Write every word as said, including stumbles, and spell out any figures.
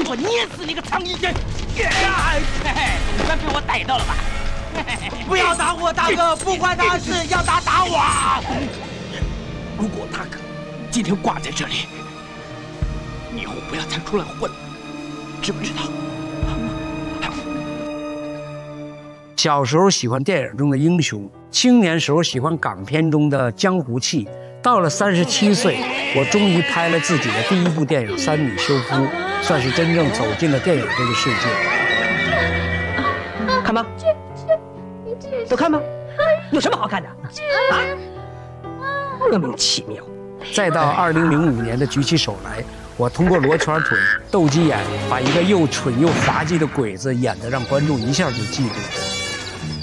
我捏死你个苍蝇精！哎，总算被我逮到了吧？ 不要打我，大哥！不关他的事，要打打我！ 如果大哥今天挂在这里，你以后不要再出来混了，知不知道？ 小时候喜欢电影中的英雄，青年时候喜欢港片中的江湖气。到了三十七岁，我终于拍了自己的第一部电影《三女修夫》，算是真正走进了电影这个世界。 看吧，都看吧，有什么好看的啊？莫名其妙。 再到二零零五年的《举起手来》，我通过罗圈腿、斗鸡眼，把一个又蠢又滑稽的鬼子演得让观众一下就记住了。